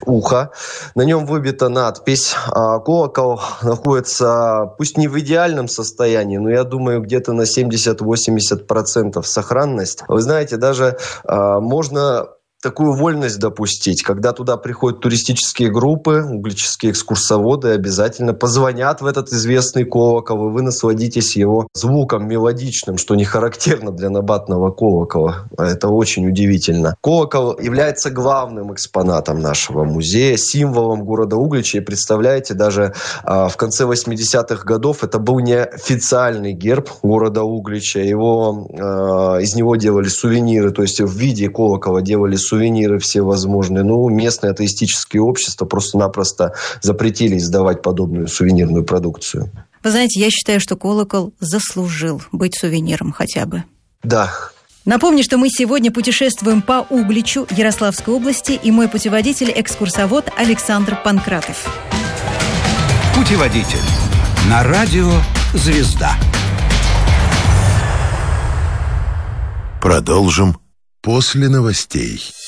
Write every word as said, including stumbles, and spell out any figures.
ухо. На нем выбита надпись. Колокол находится, пусть не в идеальном состоянии, но я думаю, где-то на семьдесят-восемьдесят процентов сохранность. Вы знаете, даже э, можно такую вольность допустить, когда туда приходят туристические группы, углические экскурсоводы, обязательно позвонят в этот известный колокол, и вы насладитесь его звуком мелодичным, что не характерно для набатного колокола. Это очень удивительно. Колокол является главным экспонатом нашего музея, символом города Углича. И представляете, даже а, в конце восьмидесятых годов это был неофициальный герб города Углича. Его, а, из него делали сувениры, то есть в виде колокола делали сувениры всевозможные. Ну, местные атеистические общества просто-напросто запретили издавать подобную сувенирную продукцию. Вы знаете, я считаю, что колокол заслужил быть сувениром хотя бы. Да. Напомню, что мы сегодня путешествуем по Угличу Ярославской области, и мой путеводитель-экскурсовод Александр Панкратов. Путеводитель на радио «Звезда». Продолжим после новостей.